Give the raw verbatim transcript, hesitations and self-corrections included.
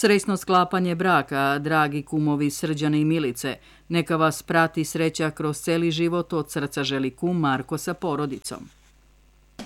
Srećno sklapanje braka, dragi kumovi Srđane i Milice. Neka vas prati sreća kroz cijeli život, od srca želi kum Marko sa porodicom.